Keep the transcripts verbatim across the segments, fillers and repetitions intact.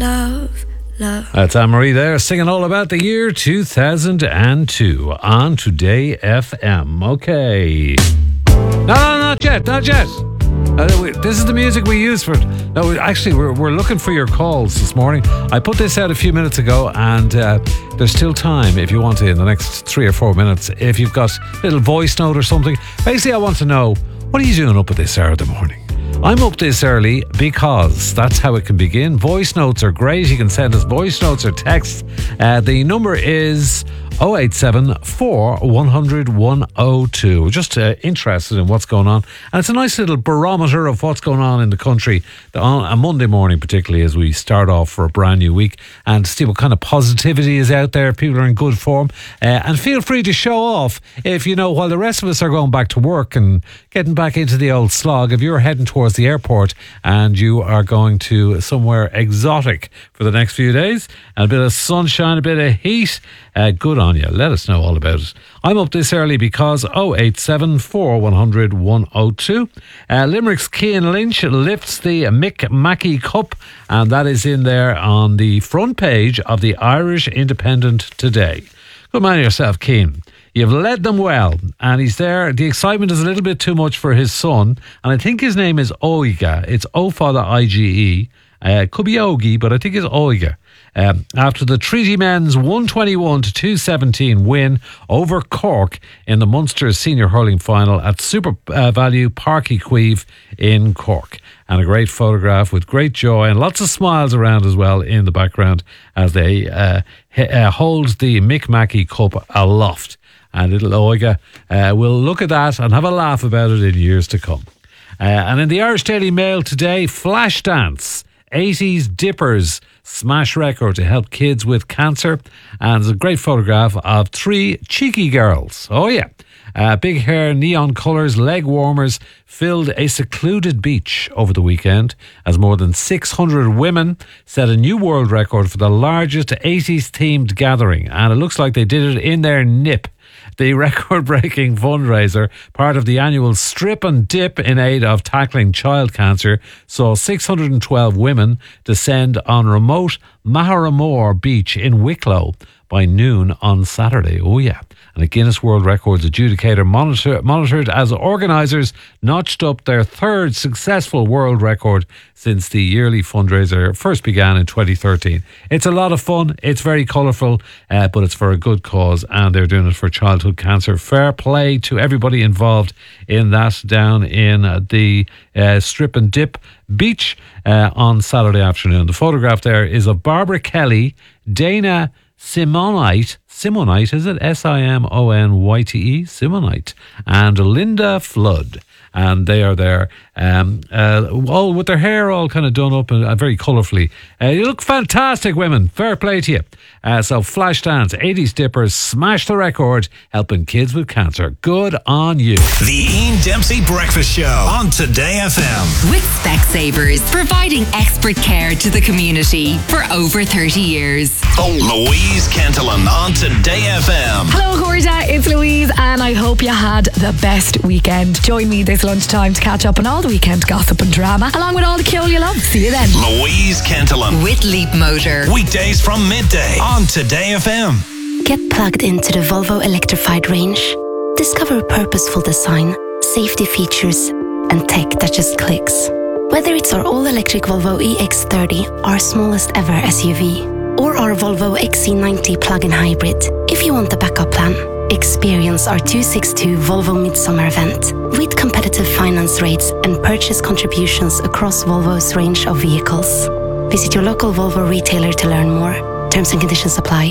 love, love. That's Anne-Marie there singing all about the year two thousand two on Today F M. Okay. No, no, not yet, not yet. Uh, we, this is the music we use for... No, we, actually, we're, we're looking for your calls this morning. I put this out a few minutes ago, and uh, there's still time if you want to, in the next three or four minutes, if you've got a little voice note or something. Basically, I want to know, what are you doing up at this hour of the morning? I'm up this early because that's how it can begin. Voice notes are great. You can send us voice notes or texts. Uh, the number is oh eight seven, four one hundred, one oh two. Just uh, interested in what's going on. And it's a nice little barometer of what's going on in the country on a Monday morning, particularly as we start off for a brand new week, and see what kind of positivity is out there. People are in good form. Uh, and feel free to show off if, you know, while the rest of us are going back to work and getting back into the old slog, if you're heading towards the airport and you are going to somewhere exotic for the next few days, and a bit of sunshine, a bit of heat, uh, good on you. Let us know all about it. I'm up this early because oh eight seven, four one hundred, one oh two. Uh, Limerick's Cian Lynch lifts the Mick Mackey Cup, and that is in there on the front page of the Irish Independent today. Good man yourself, Cian. You've led them well, and he's there. The excitement is a little bit too much for his son, and I think his name is Oiga. It's O Father I G E. Uh, could be Ogie, but I think it's Oiga. Um, after the Treaty Men's one twenty-one to two seventeen win over Cork in the Munster Senior Hurling Final at Super uh, Value Park Equive in Cork. And a great photograph with great joy and lots of smiles around as well in the background as they uh, h- uh, hold the Mick Mackey Cup aloft. And little Oiga uh, will look at that and have a laugh about it in years to come. Uh, and in the Irish Daily Mail today, Flashdance, eighties Dippers smash record to help kids with cancer. And there's a great photograph of three cheeky girls. Oh yeah. Uh, big hair, neon colours, leg warmers filled a secluded beach over the weekend as more than six hundred women set a new world record for the largest eighties themed gathering. And it looks like they did it in their nip. The record-breaking fundraiser, part of the annual Strip and Dip in aid of tackling child cancer, saw six hundred twelve women descend on remote Maharamore Beach in Wicklow by noon on Saturday. Oh yeah. And a Guinness World Records adjudicator monitor, monitored as organisers notched up their third successful world record since the yearly fundraiser first began in twenty thirteen. It's a lot of fun. It's very colourful, uh, but it's for a good cause, and they're doing it for childhood cancer. Fair play to everybody involved in that down in uh, the uh, Strip and Dip Beach uh, on Saturday afternoon. The photograph there is of Barbara Kelly, Dana Simonite, Simonite, is it? S I M O N Y T E, Simonite, and Linda Flood. And they are there, um, uh, all with their hair all kind of done up and uh, very colourfully. Uh, you look fantastic, women. Fair play to you. Uh, so Flashdance, eighties Dippers, smash the record, helping kids with cancer. Good on you. The Ian Dempsey Breakfast Show on Today F M. With Specsavers, providing expert care to the community for over thirty years. Oh, Louise Cantillon on Today F M. Hello, Gorda. It's Louise, and I hope you had the best weekend. Join me this lunchtime to catch up on all the weekend gossip and drama, along with all the kill you love. See you then. Louise Cantillon. With Leap Motor. Weekdays from midday on Today F M. Get plugged into the Volvo electrified range. Discover purposeful design, safety features, and tech that just clicks. Whether it's our all-electric Volvo E X thirty, our smallest ever S U V, or our Volvo X C ninety plug-in hybrid, if you want the backup plan, experience our two sixty-two Volvo Midsummer event with competitive finance rates and purchase contributions across Volvo's range of vehicles. Visit your local Volvo retailer to learn more. Terms and conditions apply.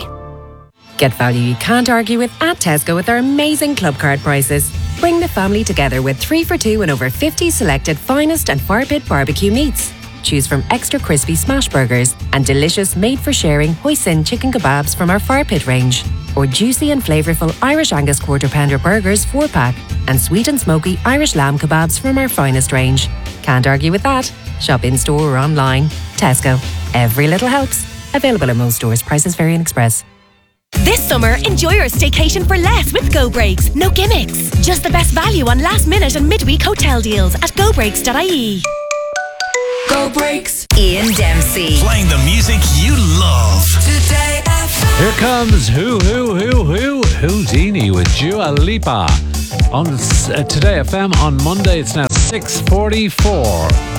Get value you can't argue with at Tesco with our amazing club card prices. Bring the family together with three for two and over fifty selected finest and fire pit barbecue meats. Choose from extra crispy smash burgers and delicious made-for-sharing hoisin chicken kebabs from our fire pit range, or juicy and flavourful Irish Angus quarter pounder burgers four pack and sweet and smoky Irish lamb kebabs from our finest range. Can't argue with that. Shop in store or online. Tesco. Every little helps. Available in most stores. Prices vary in Express. This summer, enjoy your staycation for less with Go Breaks. No gimmicks. Just the best value on last minute and midweek hotel deals at go breaks dot I E. Go Breaks. Ian Dempsey. Playing the music you love. Today F M. Here comes Who Who Who Who Houdini with Dua Lipa on uh, Today F M on Monday. It's now six forty-four.